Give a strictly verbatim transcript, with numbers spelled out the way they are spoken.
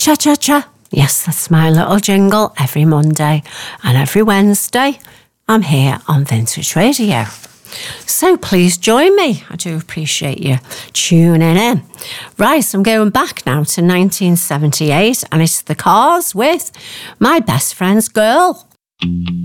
Cha-cha-cha. Yes, that's my little jingle every Monday and every Wednesday. I'm here on Vintage Radio. So please join me. I do appreciate you tuning in. Right, I'm going back now to nineteen seventy-eight and it's The Cars with My Best Friend's Girl.